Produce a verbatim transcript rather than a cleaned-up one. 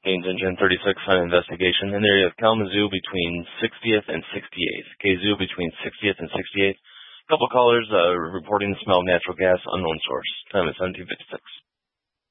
Gaines Engine thirty-six on investigation in the area of Kalamazoo between sixtieth and sixty-eighth. Kazoo between sixtieth and sixty-eighth. Couple callers uh, reporting the smell of natural gas, unknown source. Time is seventeen fifty-six.